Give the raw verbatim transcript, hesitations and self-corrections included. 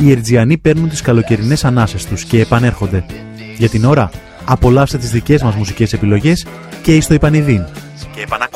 οι Ερτζιανοί παίρνουν τις καλοκαιρινές ανάσες τους και επανέρχονται. Για την ώρα, απολαύστε τις δικές μας μουσικές επιλογές και εις το Ιπανιδίν. Και επανακάλυψη.